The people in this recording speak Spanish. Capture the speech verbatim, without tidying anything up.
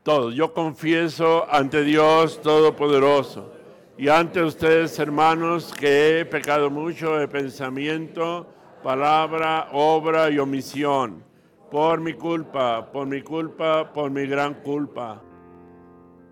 todo. Yo confieso ante Dios Todopoderoso y ante ustedes, hermanos, que he pecado mucho de pensamiento, palabra, obra y omisión. Por mi culpa, por mi culpa, por mi gran culpa.